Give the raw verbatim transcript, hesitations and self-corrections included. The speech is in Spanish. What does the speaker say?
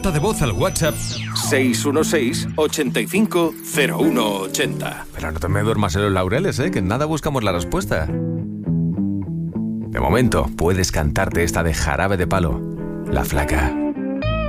De voz al WhatsApp seis uno seis, ocho cinco, cero uno ocho cero. Pero no te me duermas en los laureles, ¿eh? Que en nada buscamos la respuesta. De momento, puedes cantarte esta de Jarabe de Palo, La Flaca.